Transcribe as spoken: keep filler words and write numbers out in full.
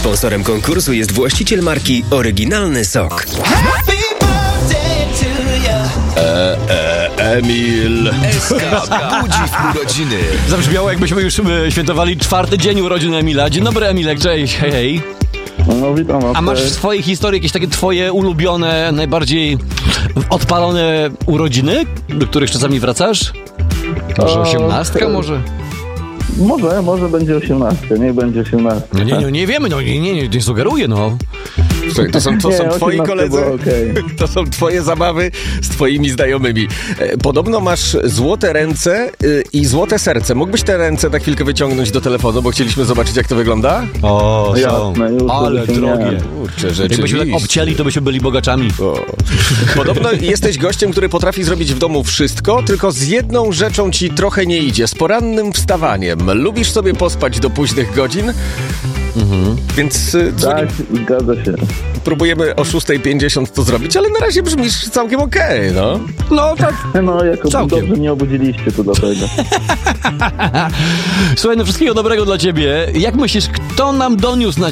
Sponsorem konkursu jest właściciel marki Oryginalny Sok. E, e, Emil. S K K budzi w urodziny. Zabrzmiało, jakbyśmy już e, świętowali czwarty dzień urodzin Emila. Dzień dobry, Emilek, cześć, hej, hej. No witam was. A masz w swojej historii jakieś takie twoje ulubione, najbardziej odpalone urodziny, do których czasami wracasz? Może osiemnastka, może? Może, może będzie osiemnastka, niech będzie osiemnastka. No nie, nie, nie wiemy, no nie, nie, nie, nie sugeruję, no. Słuchaj, to są, to Nie, są twoi osiemnastka koledzy, było okej. to są twoje zabawy z twoimi znajomymi. E, Podobno masz złote ręce y, i złote serce. Mógłbyś te ręce na chwilkę wyciągnąć do telefonu, bo chcieliśmy zobaczyć, jak to wygląda? O, No jasne, już to ale wyciągnąłem. drogie. Kurczę, Jakbyśmy tak rzeczywiście. obcięli, to byśmy byli bogaczami. O. Podobno jesteś gościem, który potrafi zrobić w domu wszystko, tylko z jedną rzeczą ci trochę nie idzie. Z porannym wstawaniem. Lubisz sobie pospać do późnych godzin? Mhm. Więc y, dzwoni- Tak, zgadza się. próbujemy o szósta pięćdziesiąt to zrobić, ale na razie brzmisz całkiem okej, no. No tak. No, jako Całkiem. dobrze nie obudziliście to do tego. Słuchaj, no wszystkiego dobrego dla ciebie. Jak myślisz, kto nam doniósł na